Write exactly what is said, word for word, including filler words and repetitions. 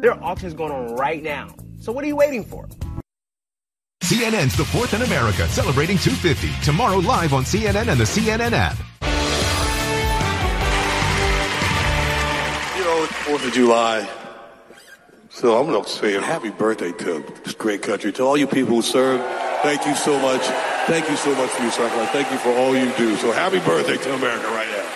There are auctions going on right now. So what are you waiting for? C N N's The Fourth in America, celebrating two fifty. Tomorrow live on C N N and the C N N app. You know, it's fourth of July. So I'm going to say a happy birthday to this great country. To all you people who serve, thank you so much. Thank you so much for your sacrifice. Thank you for all you do. So happy birthday to America right now.